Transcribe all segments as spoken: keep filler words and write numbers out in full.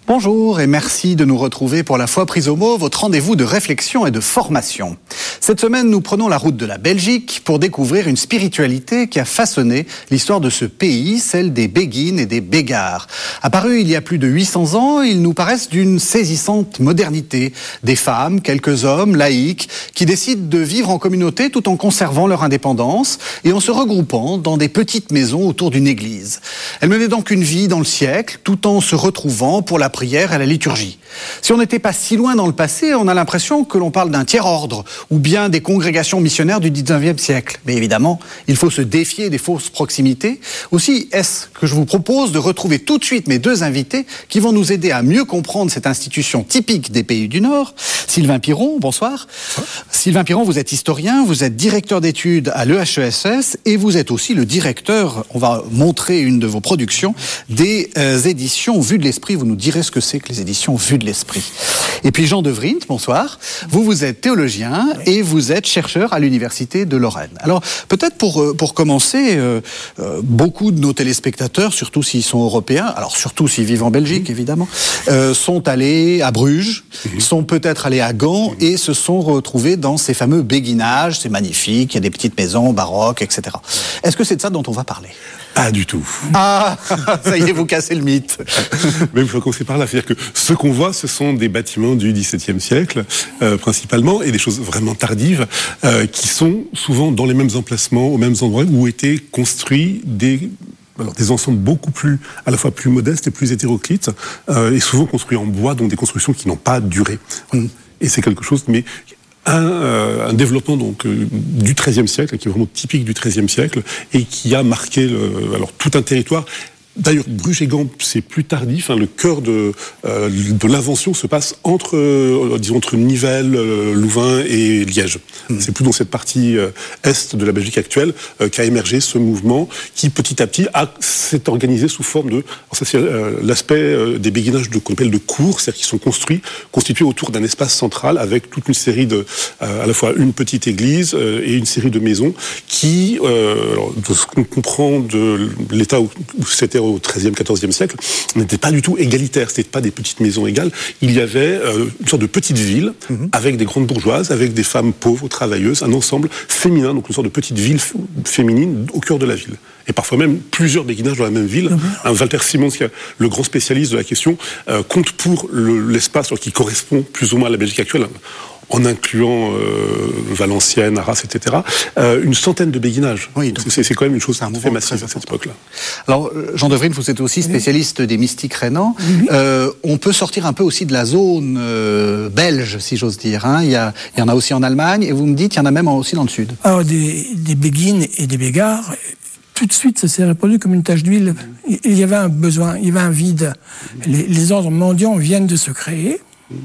Bonjour et merci de nous retrouver pour La Foi prise au mot, votre rendez-vous de réflexion et de formation. Cette semaine, nous prenons la route de la Belgique pour découvrir une spiritualité qui a façonné l'histoire de ce pays, celle des Béguines et des Bégars. Apparus il y a plus de huit cents ans, ils nous paraissent d'une saisissante modernité. Des femmes, quelques hommes, laïcs, qui décident de vivre en communauté tout en conservant leur indépendance et en se regroupant dans des petites maisons autour d'une église. Elles menaient donc une vie dans le siècle, tout en se retrouvant pour la prière et la liturgie. Si on n'était pas si loin dans le passé, on a l'impression que l'on parle d'un tiers-ordre ou bien des congrégations missionnaires du dix-neuvième siècle. Mais évidemment, il faut se défier des fausses proximités. Aussi, est-ce que je vous propose de retrouver tout de suite mes deux invités qui vont nous aider à mieux comprendre cette institution typique des pays du Nord. Sylvain Piron, bonsoir. bonsoir. Sylvain Piron, vous êtes historien, vous êtes directeur d'études à l'E H E S S et vous êtes aussi le directeur, on va montrer une de vos productions, des euh, éditions Vues de l'Esprit. Vous nous direz ce que c'est que les éditions Vues de l'Esprit. Et puis Jean de Vriend, bonsoir. Vous, vous êtes théologien et vous êtes chercheur à l'Université de Lorraine. Alors, peut-être pour, pour commencer, euh, euh, beaucoup de nos téléspectateurs, surtout s'ils sont européens, alors surtout s'ils vivent en Belgique, évidemment, euh, sont allés à Bruges, mmh. sont peut-être allés à Gand mmh. et se sont retrouvés dans ces fameux béguinages. C'est magnifique, il y a des petites maisons baroques, et cetera. Est-ce que c'est de ça dont on va parler ? Pas du tout. Ah, ça y est, vous cassez le mythe. Mais il faut commencer par là. C'est-à-dire que ce qu'on voit, ce sont des bâtiments du dix-septième siècle, euh, principalement, et des choses vraiment tardives, euh, qui sont souvent dans les mêmes emplacements, aux mêmes endroits où étaient construits des... Alors, des ensembles beaucoup plus, à la fois plus modestes et plus hétéroclites, euh, et souvent construits en bois, donc des constructions qui n'ont pas duré. Voilà. Et c'est quelque chose, mais un, euh, un développement donc euh, du treizième siècle, qui est vraiment typique du treizième siècle, et qui a marqué le, alors tout un territoire. D'ailleurs, Bruges et Gand, c'est plus tardif. Hein, le cœur de, euh, de l'invention se passe entre, euh, disons, entre Nivelles, euh, Louvain et Liège. Mmh. C'est plus dans cette partie euh, est de la Belgique actuelle euh, qu'a émergé ce mouvement qui, petit à petit, a, s'est organisé sous forme de... Alors ça, c'est euh, l'aspect euh, des béguinages de, qu'on appelle de cours, c'est-à-dire qu'ils sont construits, constitués autour d'un espace central avec toute une série de... Euh, à la fois une petite église euh, et une série de maisons qui, euh, alors, de ce qu'on comprend de l'état où, où c'était au treizième, quatorzième siècle, n'était pas du tout égalitaire, c'était pas des petites maisons égales. Il y avait euh, une sorte de petite ville mmh. avec des grandes bourgeoises, avec des femmes pauvres, travailleuses, un ensemble féminin, donc une sorte de petite ville f- féminine au cœur de la ville. Et parfois même plusieurs béguinages dans la même ville. Mmh. Un Walter Simons, le grand spécialiste de la question, euh, compte pour le, l'espace qui correspond plus ou moins à la Belgique actuelle, en incluant euh, Valenciennes, Arras, et cetera, euh, une centaine de béguinages. Oui, donc c'est, c'est quand même une chose très massive à cette époque-là. Alors, Jean de Vriend, vous êtes aussi spécialiste oui. des mystiques rénans. Oui. Euh, on peut sortir un peu aussi de la zone euh, belge, si j'ose dire. Hein. Il, y a, il y en a aussi en Allemagne, et vous me dites qu'il y en a même aussi dans le sud. Alors, des, des béguines et des bégars, tout de suite, ça s'est répandu comme une tache d'huile. Il y avait un besoin, il y avait un vide. Les, les ordres mendiants viennent de se créer.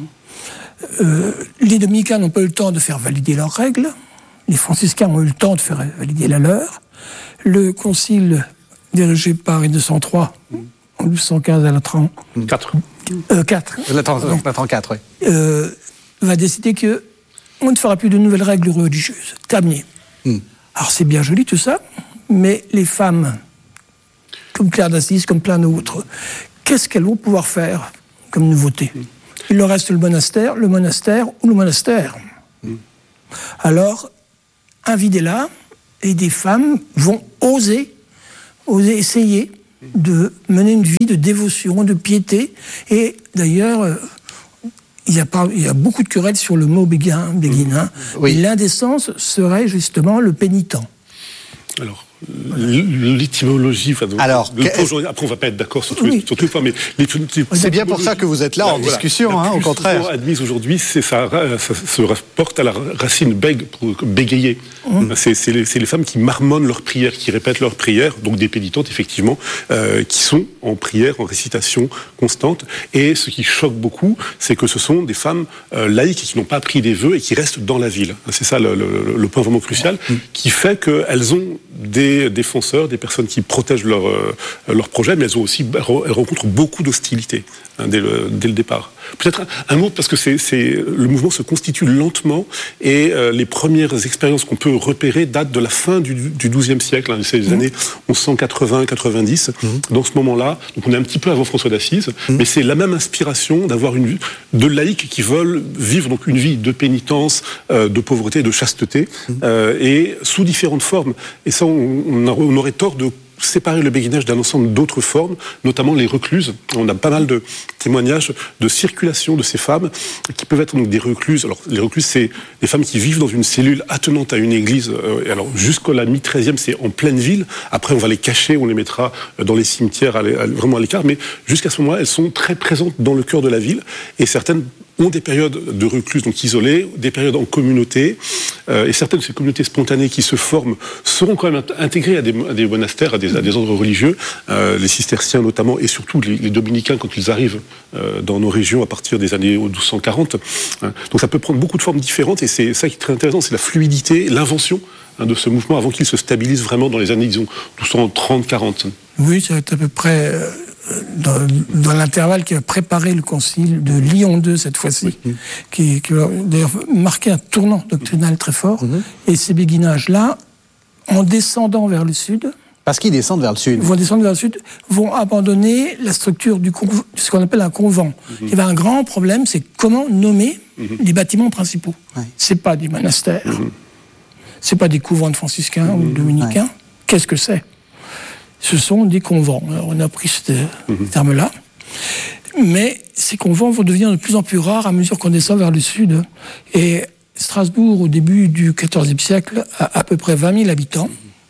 Euh, les dominicains n'ont pas eu le temps de faire valider leurs règles. Les franciscains ont eu le temps de faire valider la leur. Le concile dirigé par deux cent trois, en douze cent quinze à la trente-quatre, euh, quatre, la trente-quatre, oui. euh, va décider que on ne fera plus de nouvelles règles religieuses. Terminé. Mm. Alors c'est bien joli tout ça, mais les femmes, comme Claire d'Assise, comme plein d'autres, qu'est-ce qu'elles vont pouvoir faire comme nouveauté ? Mm. Il leur reste le monastère, le monastère ou le monastère. Mmh. Alors, un vide est là, et des femmes vont oser, oser essayer de mener une vie de dévotion, de piété. Et d'ailleurs, euh, il, y a pas, il y a beaucoup de querelles sur le mot béguin, béguinin. Mmh. Oui. Et l'indécence serait justement le pénitent. Alors, l'étymologie, enfin, alors, le que... après on va pas être d'accord sur tous oui. les points, mais c'est bien pour ça que vous êtes là, là en voilà. discussion, hein, au contraire. Admise aujourd'hui, c'est ça, ça se rapporte à la racine bègue, pour bégayer. Mmh. C'est, c'est, les, c'est les femmes qui marmonnent leurs prières, qui répètent leurs prières, donc des pénitentes effectivement, euh, qui sont en prière, en récitation constante. Et ce qui choque beaucoup, c'est que ce sont des femmes euh, laïques qui n'ont pas pris des vœux et qui restent dans la ville. C'est ça le, le, le point vraiment crucial, mmh. qui fait qu'elles ont des défenseurs, des personnes qui protègent leur, euh, leur projet, mais elles ont aussi, elles rencontrent beaucoup d'hostilité hein, dès, le, dès le départ. Peut-être un, un mot, parce que c'est, c'est, le mouvement se constitue lentement et euh, les premières expériences qu'on peut repérer datent de la fin du, du douzième siècle, hein, c'est les mmh. années mille cent quatre-vingts quatre-vingt-dix. Mmh. Dans ce moment-là, donc on est un petit peu avant François d'Assise, mmh. mais c'est la même inspiration d'avoir une de laïcs qui veulent vivre donc une vie de pénitence, euh, de pauvreté, de chasteté, mmh. euh, et sous différentes formes. Et ça, on, on aurait tort de séparer le béguinage d'un ensemble d'autres formes, notamment les recluses. On a pas mal de témoignages de circulation de ces femmes qui peuvent être donc des recluses. Alors, les recluses, c'est des femmes qui vivent dans une cellule attenante à une église. Euh, alors, jusqu'à la mi-treizième, c'est en pleine ville. Après, on va les cacher, on les mettra dans les cimetières, à, à, vraiment à l'écart. Mais jusqu'à ce moment-là, elles sont très présentes dans le cœur de la ville. Et certaines ont des périodes de recluse, donc isolées, des périodes en communauté, euh, et certaines de ces communautés spontanées qui se forment seront quand même intégrées à des, à des monastères, à des, à des ordres religieux, euh, les cisterciens notamment, et surtout les, les dominicains quand ils arrivent euh, dans nos régions à partir des années douze cent quarante. Hein. Donc ça peut prendre beaucoup de formes différentes, et c'est ça qui est très intéressant, c'est la fluidité, l'invention hein, de ce mouvement avant qu'il se stabilise vraiment dans les années, disons, douze cent trente quarante. Oui, c'est à peu près... Euh... Dans, dans l'intervalle qui a préparé le concile de Lyon deux cette fois-ci, oui. qui, qui a d'ailleurs marqué un tournant doctrinal très fort. Mm-hmm. Et ces béguinages-là, en descendant vers le sud... Parce qu'ils descendent vers le sud. Vont descendre vers le sud, vont abandonner la structure du conv- ce qu'on appelle un convent. Mm-hmm. Il y avait un grand problème, c'est comment nommer mm-hmm. les bâtiments principaux. Ouais. C'est pas des monastères, mm-hmm. c'est pas des couvents de franciscains mm-hmm. ou de dominicains. Ouais. Qu'est-ce que c'est ? Ce sont des convents. Alors, on a pris ce mmh. terme-là. Mais ces convents vont devenir de plus en plus rares à mesure qu'on descend vers le sud. Et Strasbourg, au début du quatorzième siècle, a à peu près vingt mille habitants.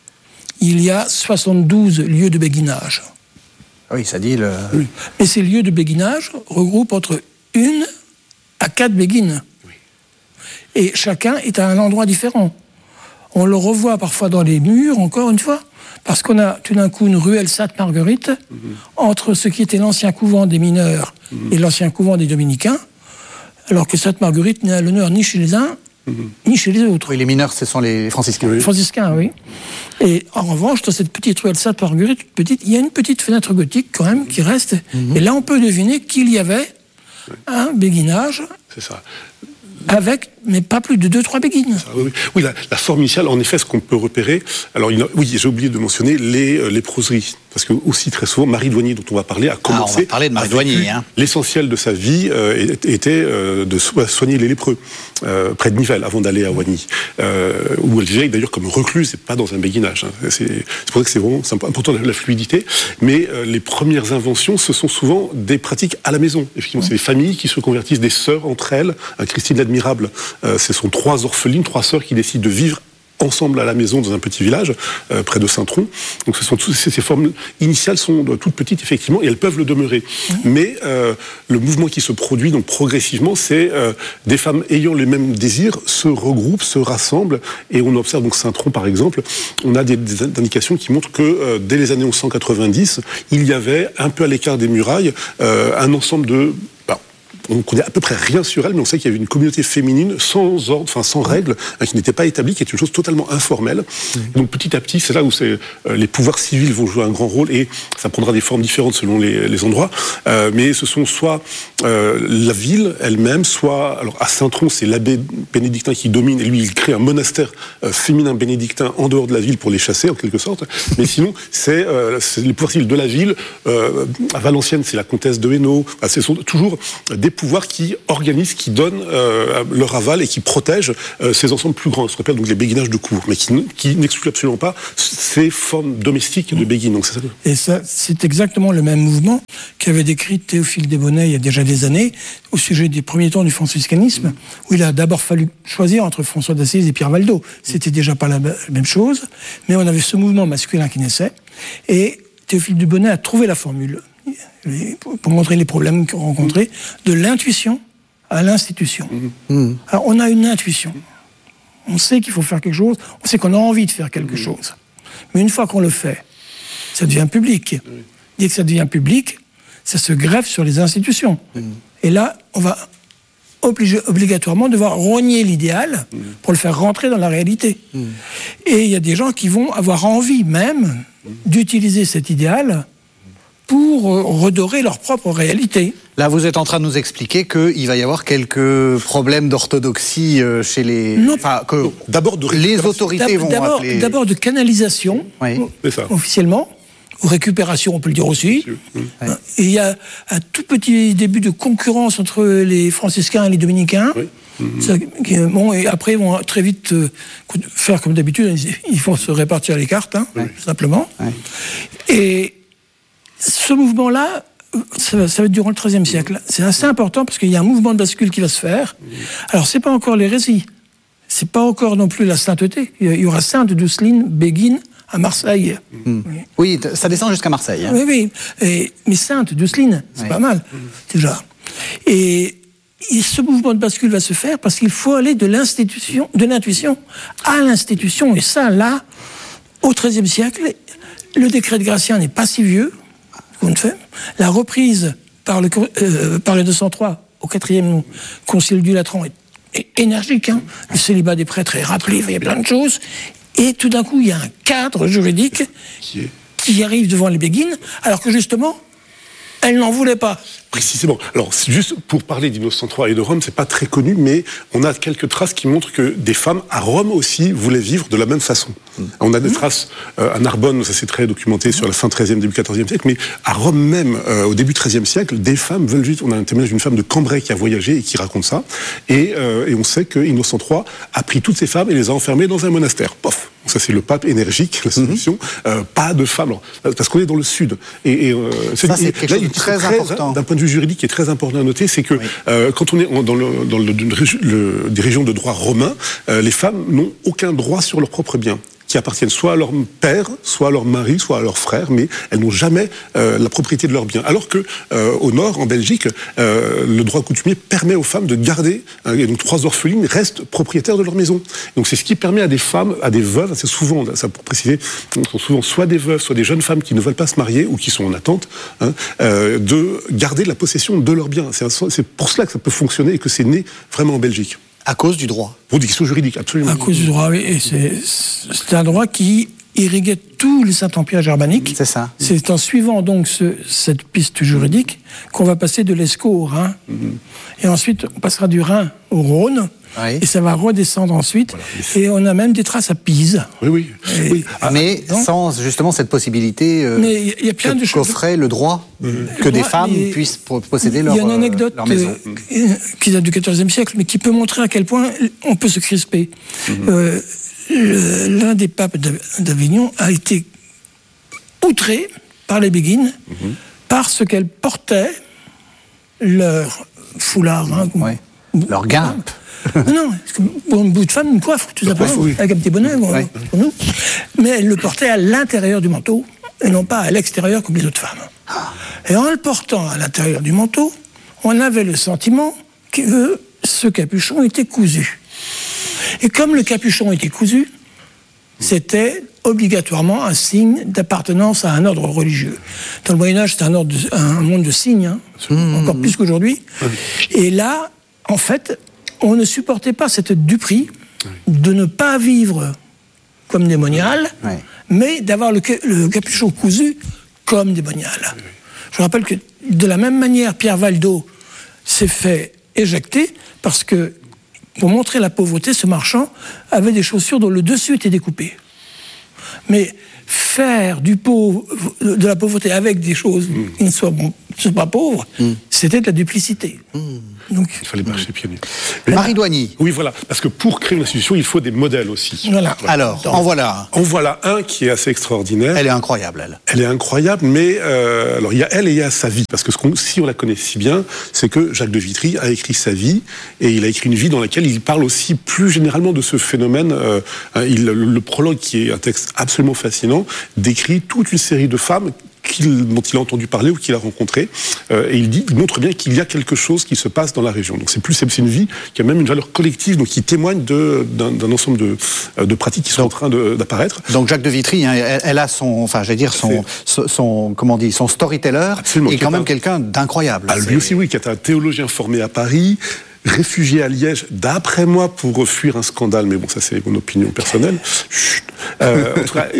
Il y a soixante-douze lieux de béguinage. Oui, ça dit le... Oui. Mais ces lieux de béguinage regroupent entre une à quatre béguines. Oui. Et chacun est à un endroit différent. On le revoit parfois dans les murs, encore une fois, parce qu'on a tout d'un coup une ruelle Sainte-Marguerite mmh. entre ce qui était l'ancien couvent des mineurs mmh. et l'ancien couvent des dominicains, alors que Sainte-Marguerite n'est à l'honneur ni chez les uns, mmh. ni chez les autres. Oui, les mineurs, ce sont les franciscains. Les franciscains, oui. Et en revanche, dans cette petite ruelle Sainte-Marguerite, petite, il y a une petite fenêtre gothique quand même qui reste, mmh. et là on peut deviner qu'il y avait oui. un béguinage. C'est ça. Avec, mais pas plus de deux trois béguines. Oui, oui la, la forme initiale, en effet, ce qu'on peut repérer... Alors, il a, oui, j'ai oublié de mentionner les euh, léproseries. Parce que, aussi, très souvent, Marie Douanier, dont on va parler, a commencé... Ah, on va parler de Marie Douanier, hein. L'essentiel de sa vie euh, était euh, de so- soigner les lépreux, euh, près de Nivelles, avant d'aller à Oigny. Euh, où elle vivait, d'ailleurs, comme recluse, et pas dans un béguinage. Hein. C'est, c'est pour ça que c'est vraiment c'est important, la, la fluidité. Mais euh, les premières inventions, ce sont souvent des pratiques à la maison. Effectivement, mmh. c'est des familles qui se convertissent, des sœurs entre elles. Hein, Christine l'Admirable, euh, ce sont trois orphelines, trois sœurs qui décident de vivre ensemble à la maison dans un petit village euh, près de Saint-Tron. Donc ce sont toutes ces, ces formes initiales sont toutes petites effectivement et elles peuvent le demeurer. Mmh. Mais euh, le mouvement qui se produit donc progressivement, c'est euh, des femmes ayant les mêmes désirs se regroupent, se rassemblent et on observe donc Saint-Tron par exemple. On a des, des indications qui montrent que euh, dès les années mille cent quatre-vingt-dix, il y avait un peu à l'écart des murailles euh, un ensemble de on ne connaît à peu près rien sur elle, mais on sait qu'il y avait une communauté féminine sans ordre, enfin sans règles, hein, qui n'était pas établie, qui est une chose totalement informelle. Mmh. Et donc petit à petit, c'est là où c'est, euh, les pouvoirs civils vont jouer un grand rôle, et ça prendra des formes différentes selon les, les endroits. Euh, mais ce sont soit euh, la ville elle-même, soit alors à Saint-Tron, c'est l'abbé bénédictin qui domine, et lui il crée un monastère euh, féminin bénédictin en dehors de la ville pour les chasser en quelque sorte. Mais sinon, c'est, euh, c'est les pouvoirs civils de la ville. Euh, à Valenciennes, c'est la comtesse de Hainaut. Enfin, ce sont toujours des pouvoirs qui organisent, qui donnent euh, leur aval et qui protègent euh, ces ensembles plus grands. Ce qu'on appelle donc les béguinages de cour, mais qui, qui n'excluent absolument pas ces formes domestiques de béguines. Donc c'est ça. Et ça, c'est exactement le même mouvement qu'avait décrit Théophile Desbonnets il y a déjà des années au sujet des premiers temps du franciscanisme, mmh. où il a d'abord fallu choisir entre François d'Assise et Pierre Valdo. C'était déjà pas la même chose, mais on avait ce mouvement masculin qui naissait, et Théophile Desbonnets a trouvé la formule pour montrer les problèmes qu'on rencontrait, de l'intuition à l'institution. Mmh. Alors, on a une intuition. On sait qu'il faut faire quelque chose, on sait qu'on a envie de faire quelque mmh. chose. Mais une fois qu'on le fait, ça devient public. Mmh. Dès que ça devient public, ça se greffe sur les institutions. Mmh. Et là, on va obligé, obligatoirement devoir rogner l'idéal mmh. pour le faire rentrer dans la réalité. Mmh. Et il y a des gens qui vont avoir envie même mmh. d'utiliser cet idéal pour redorer leur propre réalité. Là, vous êtes en train de nous expliquer qu'il va y avoir quelques problèmes d'orthodoxie chez les... Non, enfin, que d'abord de les autorités vont d'abord, appeler... D'abord de canalisation, oui. C'est ça. officiellement, ou récupération, on peut le dire aussi. Oui. Et il y a un tout petit début de concurrence entre les franciscains et les dominicains. Oui. Mmh. Ça, qui, bon, et après, ils vont très vite euh, faire comme d'habitude, ils vont se répartir les cartes, hein, oui. simplement. Oui. Et ce mouvement-là, ça va, ça va être durant le treizième siècle. C'est assez important parce qu'il y a un mouvement de bascule qui va se faire. Alors, c'est pas encore l'hérésie. C'est pas encore non plus la sainteté. Il y aura Sainte Douceline, Béguine, à Marseille. Mmh. Oui, ça descend jusqu'à Marseille. Hein. Oui, oui. Et, mais Sainte Douceline, c'est oui. pas mal, déjà. Et, et ce mouvement de bascule va se faire parce qu'il faut aller de l'institution, de l'intuition à l'institution. Et ça, là, au treizième siècle, le décret de Gratien n'est pas si vieux. La reprise par le, euh, par le deux cent trois au quatrième concile du Latran est, est énergique. Hein. Le célibat des prêtres est rappelé, il y a plein de choses. Et tout d'un coup, il y a un cadre juridique qui, est... qui arrive devant les béguines, alors que justement, elles n'en voulaient pas. Précisément. Alors, juste pour parler d'Innocent trois et de Rome, c'est pas très connu, mais on a quelques traces qui montrent que des femmes à Rome aussi voulaient vivre de la même façon. Mmh. On a des traces euh, à Narbonne, ça c'est très documenté mmh. sur la fin treizième, début quatorzième siècle, mais à Rome même, euh, au début treizième siècle, des femmes veulent vivre. On a un témoignage d'une femme de Cambrai qui a voyagé et qui raconte ça. Et, euh, et on sait que Innocent trois a pris toutes ces femmes et les a enfermées dans un monastère. Pof. Ça c'est le pape énergique, la solution. Mmh. Euh, pas de femmes, alors, parce qu'on est dans le sud. Et, et euh, c'est, ça c'est quelque chose de très, très important. D'un point de vue juridique qui est très important à noter, c'est que oui. euh, quand on est dans, le, dans le, le, des régions de droit romain, euh, les femmes n'ont aucun droit sur leurs propres biens, qui appartiennent soit à leur père, soit à leur mari, soit à leur frère, mais elles n'ont jamais euh, la propriété de leurs biens. Alors que euh, au nord, en Belgique, euh, le droit coutumier permet aux femmes de garder, hein, et donc trois orphelines restent propriétaires de leur maison. Donc c'est ce qui permet à des femmes, à des veuves, c'est souvent, ça pour préciser, sont souvent soit des veuves, soit des jeunes femmes qui ne veulent pas se marier ou qui sont en attente, hein, euh, de garder la possession de leurs biens. C'est, un, c'est pour cela que ça peut fonctionner et que c'est né vraiment en Belgique. À cause du droit. Pour des questions juridiques, absolument. À cause du droit, oui. Et c'est, c'est un droit qui irriguait tous les Saint-Empires germaniques. C'est ça. C'est en suivant donc ce, cette piste juridique qu'on va passer de l'Escaut au Rhin. Mm-hmm. Et ensuite, on passera du Rhin au Rhône. Oui. Et ça va redescendre ensuite. Voilà. Et on a même des traces à Pise. Oui, oui. Et, oui. Ah, mais donc, sans justement cette possibilité euh, mais y a plein de qu'offrait le droit mmh. que le des droit, femmes puissent posséder leur, y a une anecdote leur maison. Euh, qui date du quatorzième siècle, mais qui peut montrer à quel point on peut se crisper. Mmh. Euh, le, l'un des papes d'Avignon a été outré par les béguines mmh. parce qu'elles portaient leur foulard. Hein, ouais. Leur guimpe. Non, non, pour un bout de femme, une coiffe, tout simplement, oui. avec un petit bonnet, ouais. pour nous. Mais elle le portait à l'intérieur du manteau, et non pas à l'extérieur comme les autres femmes. Et en le portant à l'intérieur du manteau, on avait le sentiment que ce capuchon était cousu. Et comme le capuchon était cousu, c'était obligatoirement un signe d'appartenance à un ordre religieux. Dans le Moyen-Âge, c'était un, ordre de, un monde de signes, hein, mmh. encore plus qu'aujourd'hui. Oui. Et là, en fait, on ne supportait pas cette duperie oui. de ne pas vivre comme des moniales, oui. mais d'avoir le, le capuchon cousu comme des moniales. Oui. Je rappelle que de la même manière, Pierre Valdo s'est fait éjecter parce que, pour montrer la pauvreté, ce marchand avait des chaussures dont le dessus était découpé. Mais faire du pauvre, de la pauvreté avec des choses mmh. qui ne soient, bon, ne soient pas pauvres, mmh. c'était de la duplicité. Mmh. Donc, il fallait marcher pieds nus. Marie Doigny. Oui, voilà. Parce que pour créer une institution, il faut des modèles aussi. Voilà. voilà. Alors, Donc, en voilà un. En voilà un qui est assez extraordinaire. Elle est incroyable, elle. Elle est incroyable, mais euh, alors il y a elle et il y a sa vie. Parce que ce qu'on, si on la connaît si bien, c'est que Jacques de Vitry a écrit sa vie et il a écrit une vie dans laquelle il parle aussi plus généralement de ce phénomène. Euh, il, le, le prologue, qui est un texte absolument fascinant, décrit toute une série de femmes qu'il, dont il a entendu parler ou qu'il a rencontré, euh, et il dit, il montre bien qu'il y a quelque chose qui se passe dans la région. Donc c'est plus, c'est, c'est une vie qui a même une valeur collective, donc qui témoigne de, d'un, d'un ensemble de, de pratiques qui sont donc, en train de, d'apparaître. Donc Jacques de Vitry, hein, elle, elle a son, enfin, j'allais dire son, son, son, comment on dit, son storyteller, Absolument, et quand même un, quelqu'un d'incroyable. Ah, lui aussi, oui, qui est un théologien formé à Paris, réfugié à Liège, d'après moi, pour fuir un scandale, mais bon, ça c'est mon opinion personnelle. Chut. Euh, en tout cas, c'est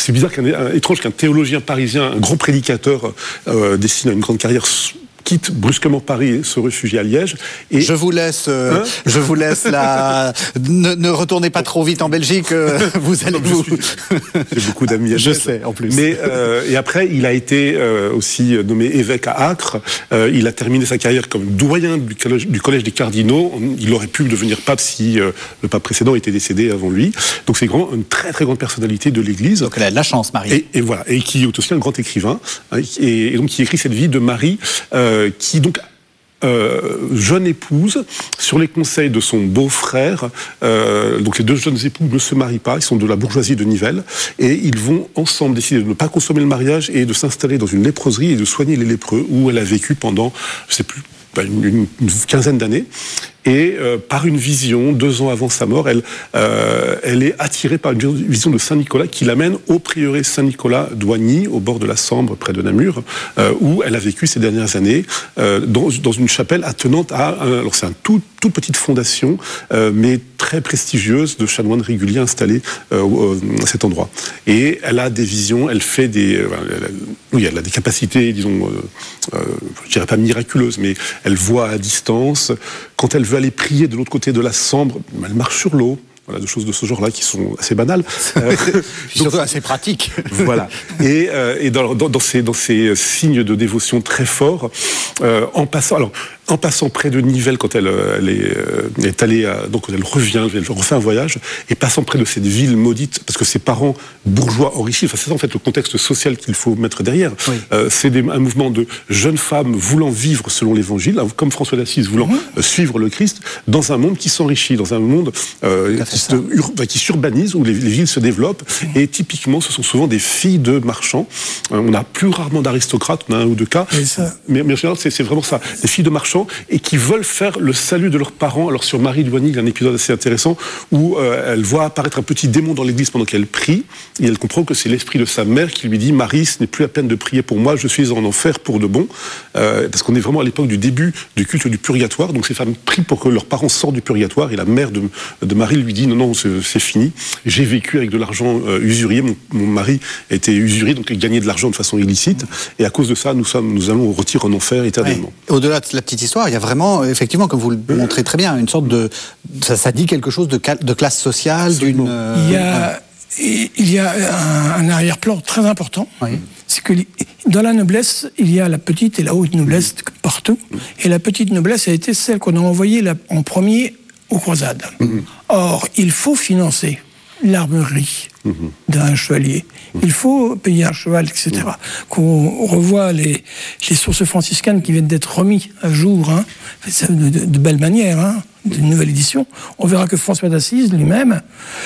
c'est bizarre, qu'un, un, étrange qu'un théologien parisien, un grand prédicateur, euh, destiné à une grande carrière, quitte brusquement Paris et se réfugie à Liège. Et je vous laisse, euh, hein je vous laisse la. ne, ne retournez pas trop vite en Belgique. Euh, vous allez vous. Suis... J'ai beaucoup d'amis à Je sais, en plus. Mais euh, et après, il a été euh, aussi nommé évêque à Acre. Euh, il a terminé sa carrière comme doyen du collège, du collège des cardinaux. Il aurait pu devenir pape si euh, le pape précédent était décédé avant lui. Donc c'est vraiment une très très grande personnalité de l'Église. Donc elle a de la chance, Marie. Et, et voilà, et qui est aussi un grand écrivain. Hein, et, et donc qui écrit cette vie de Marie. Euh, qui donc euh, jeune épouse, sur les conseils de son beau-frère, euh, donc les deux jeunes époux ne se marient pas, ils sont de la bourgeoisie de Nivelles, et ils vont ensemble décider de ne pas consommer le mariage et de s'installer dans une léproserie et de soigner les lépreux, où elle a vécu pendant, je sais plus, une, une, une quinzaine d'années. Et euh, par une vision, deux ans avant sa mort, elle, euh, elle est attirée par une vision de Saint-Nicolas qui l'amène au prieuré Saint-Nicolas d'Oigny, au bord de la Sambre, près de Namur, euh, où elle a vécu ces dernières années, euh, dans, dans une chapelle attenante à... Un, alors c'est une tout, toute petite fondation, euh, mais très prestigieuse, de chanoines réguliers installés euh, à cet endroit. Et elle a des visions, elle fait des... Euh, elle a, oui, elle a des capacités, disons, euh, euh, je dirais pas miraculeuses, mais elle voit à distance. Quand elle veut aller prier de l'autre côté de la Sambre, elle marche sur l'eau. Voilà, de choses de ce genre-là qui sont assez banales. Euh, surtout donc, assez pratiques. Voilà. Et, euh, et dans, dans, dans, ces, dans ces signes de dévotion très forts, euh, en passant, alors, en passant près de Nivelles, quand elle, elle, est, elle est allée, à, donc elle revient, elle refait un voyage, et passant près de cette ville maudite, parce que ses parents bourgeois enrichis, enfin, c'est ça en fait le contexte social qu'il faut mettre derrière. Oui. Euh, c'est des, un mouvement de jeunes femmes voulant vivre selon l'Évangile, comme François d'Assise voulant mmh. suivre le Christ, dans un monde qui s'enrichit, dans un monde euh, qui, se, ur, qui s'urbanise, où les, les villes se développent, mmh. et typiquement, ce sont souvent des filles de marchands. Euh, on a plus rarement d'aristocrates, on a un ou deux cas, ça... mais, mais en général, c'est, c'est vraiment ça, des filles de marchands, et qui veulent faire le salut de leurs parents. Alors sur Marie d'Oigny, il y a un épisode assez intéressant où euh, elle voit apparaître un petit démon dans l'église pendant qu'elle prie, et elle comprend que c'est l'esprit de sa mère qui lui dit « Marie, ce n'est plus la peine de prier pour moi, je suis en enfer pour de bon euh, ». Parce qu'on est vraiment à l'époque du début du culte du purgatoire, donc ces femmes prient pour que leurs parents sortent du purgatoire, et la mère de, de Marie lui dit « Non, non, c'est, c'est fini, j'ai vécu avec de l'argent euh, usurier, mon, mon mari était usurier, donc il gagnait de l'argent de façon illicite, et à cause de ça, nous, sommes, nous allons au retire en enfer éternellement. » Ouais. Au-delà de la petite histoire, il y a vraiment, effectivement, comme vous le montrez très bien, une sorte de... Ça, ça dit quelque chose de, de classe sociale, d'une... Euh, il y a, il y a un, un arrière-plan très important. Oui. C'est que dans la noblesse, il y a la petite et la haute noblesse partout. Et la petite noblesse a été celle qu'on a envoyée en premier aux croisades. Mm-hmm. Or, il faut financer l'armurerie mmh. d'un chevalier. Mmh. Il faut payer un cheval, et cetera. Mmh. Qu'on revoit les, les sources franciscaines qui viennent d'être remises à jour, hein, de, de, de belle manière, hein, d'une nouvelle édition, on verra que François d'Assise lui-même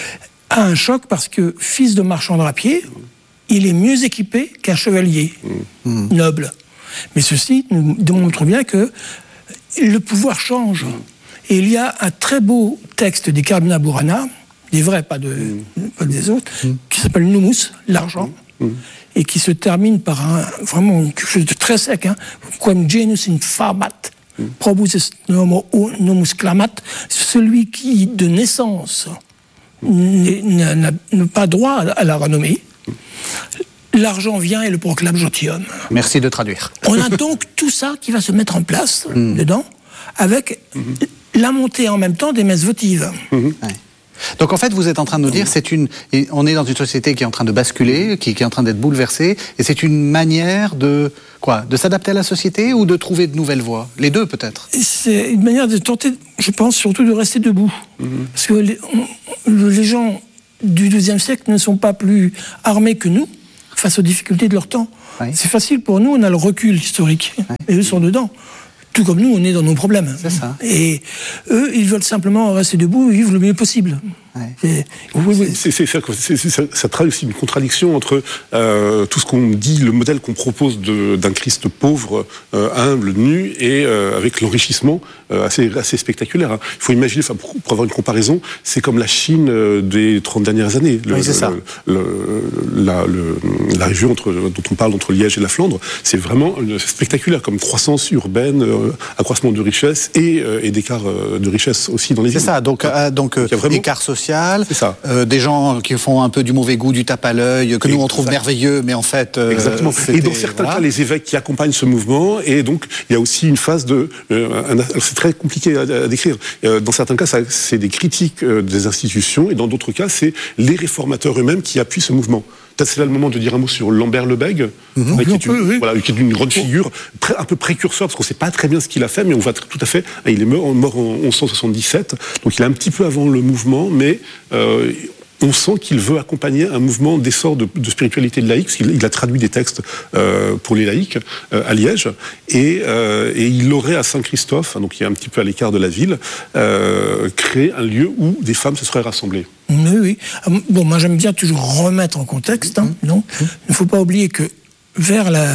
a un choc parce que, fils de marchand drapier, il est mieux équipé qu'un chevalier mmh. noble. Mais ceci nous démontre bien que le pouvoir change. Et il y a un très beau texte des Carmina Burana, des vrais, pas, de, mmh. pas des autres, mmh. qui s'appelle Numus, l'argent, mmh. et qui se termine par un, vraiment quelque chose de très sec. Hein. Quam genus infamat, mmh. probus est nomo, nomus clamat, celui qui, de naissance, n'a, n'a, n'a pas droit à la renommée. Mmh. L'argent vient et le proclame gentilhomme. Merci de traduire. On a donc tout ça qui va se mettre en place mmh. dedans, avec mmh. la montée en même temps des messes votives. Mmh. Ouais. Donc en fait, vous êtes en train de nous dire, c'est une, on est dans une société qui est en train de basculer, qui, qui est en train d'être bouleversée, et c'est une manière de quoi, de s'adapter à la société ou de trouver de nouvelles voies, les deux peut-être. C'est une manière de tenter, je pense surtout de rester debout, mmh. parce que les, on, les gens du douzième siècle ne sont pas plus armés que nous face aux difficultés de leur temps. Oui. C'est facile pour nous, on a le recul historique, oui. et eux sont dedans. Tout comme nous, on est dans nos problèmes. C'est ça. Et eux, ils veulent simplement rester debout et vivre le mieux possible. Ouais. Et, oui, oui. C'est, c'est, c'est, c'est, ça, ça traduit aussi une contradiction entre euh, tout ce qu'on dit, le modèle qu'on propose de, d'un Christ pauvre, euh, humble, nu, et euh, avec l'enrichissement euh, assez, assez spectaculaire. Hein. Il faut imaginer, enfin, pour, pour avoir une comparaison, c'est comme la Chine euh, des trente dernières années. Le, oui, c'est ça. Le, le, la, le, la région entre, dont on parle entre Liège et la Flandre, c'est vraiment spectaculaire comme croissance urbaine, euh, accroissement de richesse et, euh, et d'écart euh, de richesse aussi dans les villes. C'est ça, donc, euh, donc euh, vraiment... écart social. social. C'est ça. Euh, des gens qui font un peu du mauvais goût, du tape à l'œil, que nous on trouve Exact. merveilleux, mais en fait... Euh, Exactement. Et dans certains voilà. cas, les évêques qui accompagnent ce mouvement, et donc il y a aussi une phase de... Euh, un, c'est très compliqué à, à décrire. Euh, dans certains cas, ça, c'est des critiques euh, des institutions, et dans d'autres cas, c'est les réformateurs eux-mêmes qui appuient ce mouvement. Peut-être c'est là le moment de dire un mot sur Lambert Lebègue, mmh, qui, est une, oui. voilà, qui est une grande figure, pré, un peu précurseur, parce qu'on ne sait pas très bien ce qu'il a fait, mais on voit tout à fait... Il est mort, mort en mille cent soixante-dix-sept, donc il est un petit peu avant le mouvement, mais... Euh, on sent qu'il veut accompagner un mouvement d'essor de, de spiritualité de laïcs, parce qu'il il a traduit des textes euh, pour les laïcs euh, à Liège, et, euh, et il aurait à Saint-Christophe, donc qui est un petit peu à l'écart de la ville, euh, créé un lieu où des femmes se seraient rassemblées. Oui, oui. Bon, moi j'aime bien toujours remettre en contexte, hein, non ? Il ne faut pas oublier que vers la,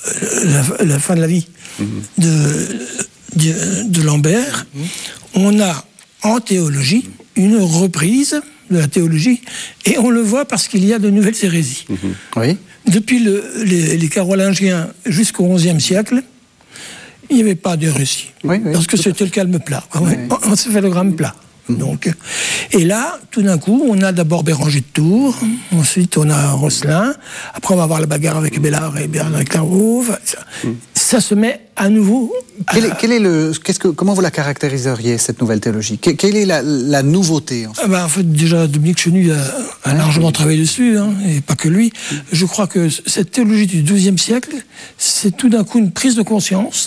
la, la fin de la vie mmh. de, de, de Lambert, mmh. on a en théologie une reprise de la théologie, et on le voit parce qu'il y a de nouvelles hérésies. Mmh. Oui. Depuis le, les, les Carolingiens jusqu'au onzième siècle, il n'y avait pas d'hérésie, oui, oui, parce que c'était le calme plat. Oui. On, on s'est fait le gramme plat. Mmh. Donc, et là, tout d'un coup, on a d'abord Béranger de Tours, ensuite on a Rosselin, après on va avoir la bagarre avec Bellard et Bernard Clairvaux. Ça, mmh. ça se met à nouveau. À... Quel est, quel est le, qu'est-ce que, comment vous la caractériseriez, cette nouvelle théologie ? que, Quelle est la, la nouveauté en fait ? Ah ben, en fait, déjà, Dominique Chenu a, a ouais, largement oui. travaillé dessus, hein, et pas que lui. Mmh. Je crois que cette théologie du douzième siècle, c'est tout d'un coup une prise de conscience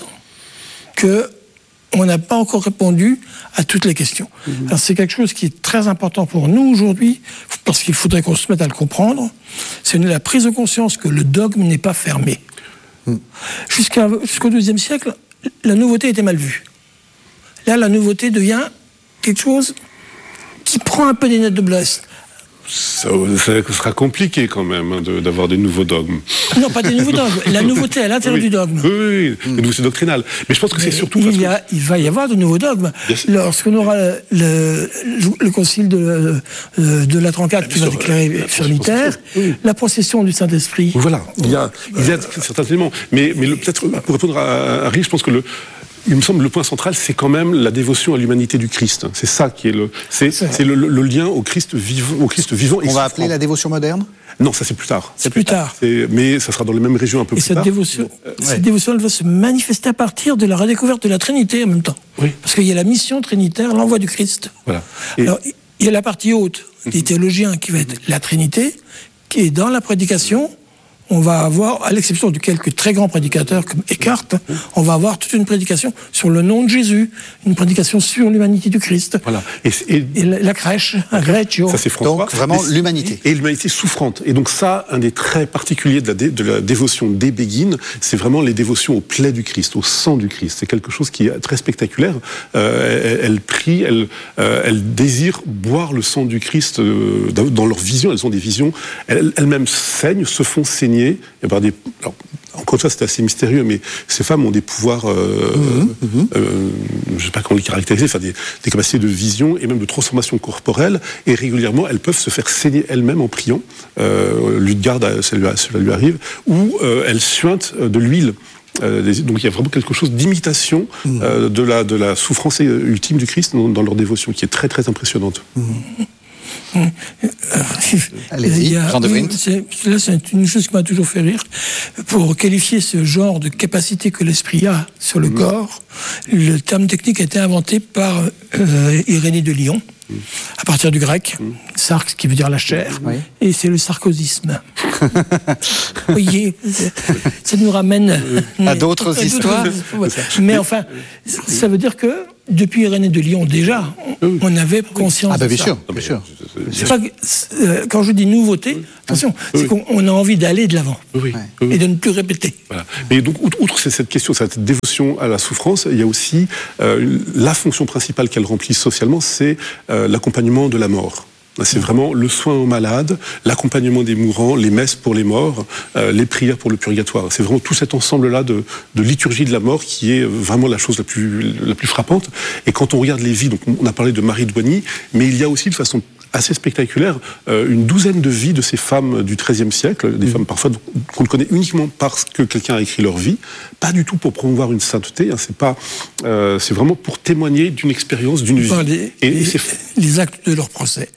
que on n'a pas encore répondu à toutes les questions. Mmh. Alors, c'est quelque chose qui est très important pour nous aujourd'hui, parce qu'il faudrait qu'on se mette à le comprendre. C'est la prise de conscience que le dogme n'est pas fermé. Mmh. Jusqu'à, jusqu'au douzième siècle, la nouveauté était mal vue. Là, la nouveauté devient quelque chose qui prend un peu des nettes de blesse. Ça, ça sera compliqué quand même hein, de, d'avoir des nouveaux dogmes. Non, pas des nouveaux dogmes. La nouveauté à l'intérieur oui, du dogme. Oui, oui, oui. Mmh. C'est doctrinal. Mais je pense que Mais c'est surtout... Il, y a, il va y avoir de nouveaux dogmes. Lorsqu'on aura le, le, le concile de, de Latran quatre qui va déclarer fermitaire, oui. la procession du Saint-Esprit... Voilà, il y a, il y a certains éléments. Mais, mais le, peut-être, pour répondre à Harry, je pense que le... Il me semble que le point central, c'est quand même la dévotion à l'humanité du Christ. C'est ça qui est le, c'est, c'est, c'est le, le lien au Christ vivant, au Christ vivant. On va appeler la dévotion moderne ? Non, ça c'est plus tard. C'est, c'est plus tard. C'est, mais ça sera dans les mêmes régions un peu et plus cette tard. Dévotion, euh, cette ouais. dévotion, elle va se manifester à partir de la redécouverte de la Trinité en même temps. Oui. Parce qu'il y a la mission trinitaire, l'envoi du Christ. Voilà. Et... Alors, il y a la partie haute des théologiens qui va être la Trinité, qui est dans la prédication. On va avoir, à l'exception de quelques très grands prédicateurs comme Eckhart, on va avoir toute une prédication sur le nom de Jésus, une prédication sur l'humanité du Christ. Voilà. Et, et, et la, la crèche, un Greccio. Ça c'est François. Donc vraiment et, l'humanité. Et l'humanité souffrante. Et donc ça, un des traits particuliers de la, dé, de la dévotion des Béguines, c'est vraiment les dévotions aux plaies du Christ, au sang du Christ. C'est quelque chose qui est très spectaculaire. Euh, elles, elles prient, elles, euh, elles désirent boire le sang du Christ euh, dans leur vision. Elles ont des visions. Elles, elles-mêmes saignent, se font saigner. Et par des, alors, encore une fois, c'est assez mystérieux, mais ces femmes ont des pouvoirs, euh, mmh, euh, je ne sais pas comment les caractériser, enfin des, des capacités de vision et même de transformation corporelle, et régulièrement, elles peuvent se faire saigner elles-mêmes en priant. Euh, Ludegarde, ça lui, ça lui arrive, ou euh, elles suintent de l'huile. Euh, donc il y a vraiment quelque chose d'imitation mmh. euh, de, la, de la souffrance ultime du Christ dans, dans leur dévotion, qui est très très impressionnante. Mmh. Allez-y, Jean de Vriend. C'est, là, c'est une chose qui m'a toujours fait rire. Pour qualifier ce genre de capacité que l'esprit a sur le mmh. corps, le terme technique a été inventé par euh, Irénée de Lyon, mmh. à partir du grec, mmh. sarx qui veut dire la chair, oui. et c'est le sarkozysme. Vous voyez, ça nous ramène à d'autres à histoires. D'autres, mais enfin, ça veut dire que depuis Irénée de Lyon, déjà, on, on avait conscience ah bah, de bien ça. Sûr, bien sûr. C'est pas, euh, quand je dis nouveauté, attention, oui. c'est qu'on a envie d'aller de l'avant oui. et de ne plus répéter. Voilà. Mais donc, outre cette question, cette dévotion à la souffrance, il y a aussi euh, la fonction principale qu'elle remplit socialement, c'est euh, l'accompagnement de la mort. C'est vraiment le soin aux malades, l'accompagnement des mourants, les messes pour les morts, euh, les prières pour le purgatoire. C'est vraiment tout cet ensemble-là de, de liturgie de la mort qui est vraiment la chose la plus, la plus frappante. Et quand on regarde les vies, donc on a parlé de Marie Douany, mais il y a aussi de façon assez spectaculaire euh, une douzaine de vies de ces femmes du treizième siècle, des mmh. femmes parfois qu'on ne connaît uniquement parce que quelqu'un a écrit leur vie, pas du tout pour promouvoir une sainteté, hein, c'est pas, euh, c'est vraiment pour témoigner d'une expérience, d'une vie. Les, Et les, c'est... les actes de leur procès.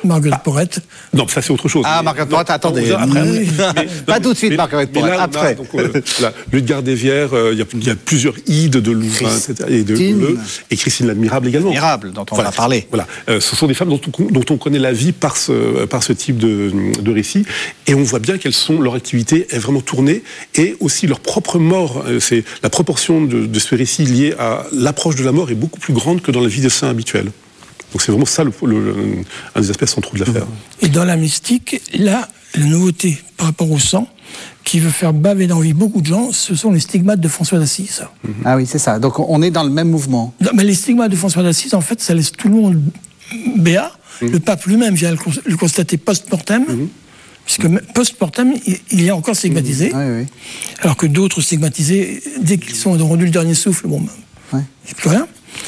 Marguerite ah. Porrette. Non, ça c'est autre chose. Ah, Marguerite Porrette, attendez. Après, mais, mais, pas mais, tout de suite, mais, Marguerite Porrette, là, après. Donc, euh, la Ludgard-Dévière, il euh, y, y a plusieurs Ides de Louvain, et cetera. Et, de, de, et Christine l'Admirable également. L'Admirable, dont on voilà. va parler. Voilà. Euh, ce sont des femmes dont on, dont on connaît la vie par ce, par ce type de, de récit. Et on voit bien qu'elles sont, leur activité est vraiment tournée. Et aussi leur propre mort. Euh, c'est la proportion de, de ce récit lié à l'approche de la mort est beaucoup plus grande que dans la vie des saints habituelle. Donc c'est vraiment ça le, le, le, un des aspects centraux de l'affaire. Et dans la mystique, là, la nouveauté par rapport au sang, qui veut faire baver d'envie beaucoup de gens, ce sont les stigmates de François d'Assise. Ah oui, c'est ça. Donc on est dans le même mouvement. Non, mais les stigmates de François d'Assise, en fait, ça laisse tout le monde béat. Mmh. Le pape lui-même vient le constater post-mortem, mmh. puisque post-mortem, il est encore stigmatisé. Mmh. Oui, oui. Alors que d'autres stigmatisés, dès qu'ils sont rendus le dernier souffle, bon, ben, il n'y a plus rien.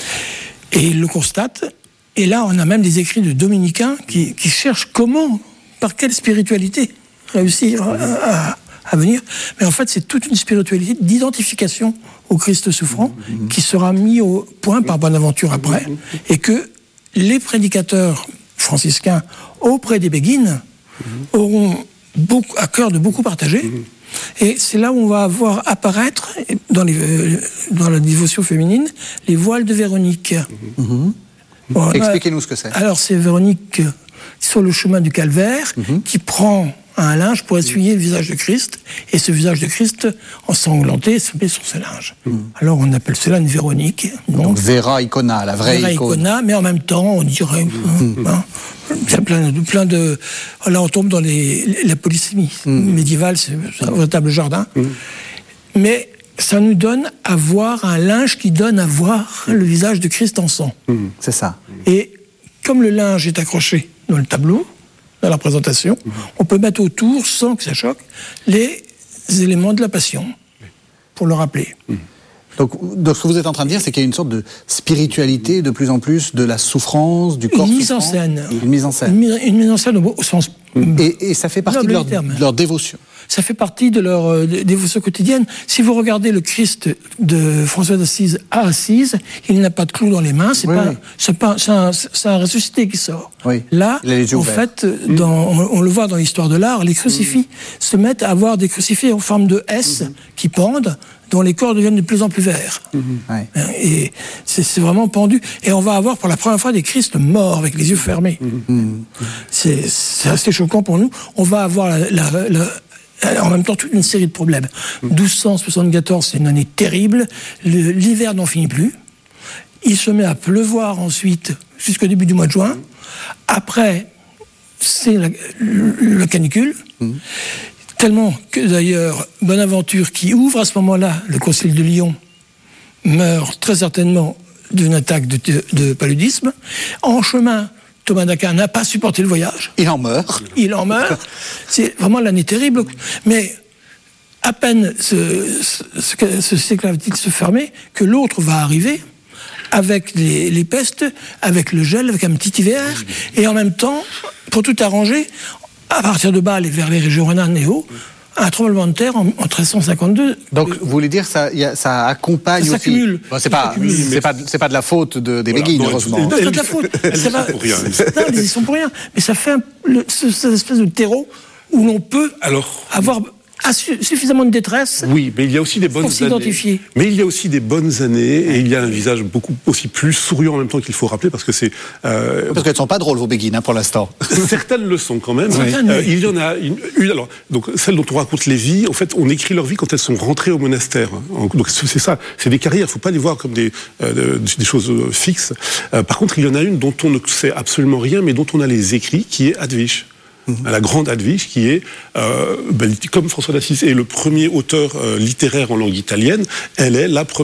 Et il le constate. Et là, on a même des écrits de dominicains qui, qui cherchent comment, par quelle spiritualité réussir à, à, à venir. Mais en fait, c'est toute une spiritualité d'identification au Christ souffrant mmh. qui sera mis au point par Bonaventure après, et que les prédicateurs franciscains auprès des béguines mmh. auront beaucoup, à cœur de beaucoup partager. Mmh. Et c'est là où on va voir apparaître, dans, les, dans la dévotion féminine, les voiles de Véronique. Mmh. Bon, expliquez-nous ce que c'est. Alors, c'est Véronique sur le chemin du Calvaire mmh. qui prend un linge pour essuyer le visage de Christ, et ce visage de Christ ensanglanté se met sur ce linge. Mmh. Alors, on appelle cela une Véronique. Donc, donc Vera Icona, la vraie Vera icône. Icona, mais en même temps, on dirait... Mmh. Hein, il y a plein de, plein de... Là, on tombe dans les, la polysémie mmh. médiévale, c'est un véritable jardin. Mmh. Mais... ça nous donne à voir un linge qui donne à voir le visage de Christ en sang. Mmh, c'est ça. Et comme le linge est accroché dans le tableau, dans la présentation, mmh. on peut mettre autour, sans que ça choque, les éléments de la Passion, pour le rappeler. Mmh. Donc, donc, ce que vous êtes en train de dire, c'est qu'il y a une sorte de spiritualité de plus en plus de la souffrance, du corps une mise souffrant. En scène. Une mise en scène. Une mise, une mise en scène au, au sens... Et, et ça fait partie de leur, de leur dévotion. Ça fait partie de leur euh, dévotion quotidienne. Si vous regardez le Christ de François d'Assise à Assise, il n'a pas de clous dans les mains, c'est, oui, pas, oui. c'est, pas, c'est, un, c'est un ressuscité qui sort. Oui. Là, en ouverts. fait, dans, on, on le voit dans l'histoire de l'art, les crucifix mmh. se mettent à avoir des crucifix en forme de S mmh. qui pendent, dont les corps deviennent de plus en plus verts. Mmh. Ouais. Et c'est, c'est vraiment pendu. Et on va avoir pour la première fois des Christ morts avec les yeux fermés. Mmh. C'est, c'est assez choquant pour nous. On va avoir la, la, la en même temps, toute une série de problèmes. douze cent soixante-quatorze, c'est une année terrible. Le, l'hiver n'en finit plus. Il se met à pleuvoir ensuite, jusqu'au début du mois de juin. Après, c'est la, la canicule. Mmh. Tellement que, d'ailleurs, Bonaventure, qui ouvre à ce moment-là le concile de Lyon, meurt très certainement d'une attaque de, de, de paludisme. En chemin, Thomas d'Aquin n'a pas supporté le voyage. Il en meurt. Il en meurt. C'est vraiment l'année terrible. Mais à peine ce, ce, ce cycle va-t-il se fermer que l'autre va arriver avec les, les pestes, avec le gel, avec un petit hiver. Et en même temps, pour tout arranger, à partir de Bâle et vers les régions rhénanes et Haut, un tremblement de terre en, en treize cent cinquante-deux. Donc, vous voulez dire ça, y a, ça accompagne ça aussi... S'accumule. Bon, c'est, pas, oui, c'est, pas, c'est pas de la faute de, des voilà, béguines, heureusement. Non, c'est pas de la faute. Elles ça va, pour rien. Non, ils y sont pour rien. Mais ça fait un, le, ce, cette espèce de terreau où l'on peut Alors, avoir... suffisamment de détresse. Oui, mais il y a aussi des bonnes pour s'identifier. années. Mais il y a aussi des bonnes années et il y a un visage beaucoup aussi plus souriant en même temps qu'il faut rappeler parce que c'est. Euh... Parce qu'elles sont pas drôles vos béguines hein, pour l'instant. Certaines le sont quand même. Oui. Euh, il y en a une, une. Alors donc celles dont on raconte les vies, en fait, on écrit leur vie quand elles sont rentrées au monastère. Donc c'est ça, c'est des carrières. Il faut pas les voir comme des euh, des choses fixes. Euh, par contre, il y en a une dont on ne sait absolument rien, mais dont on a les écrits, qui est Hadvich. Mmh. La grande Hadvich, qui est, euh, ben, comme François d'Assise est le premier auteur euh, littéraire en langue italienne, elle est la première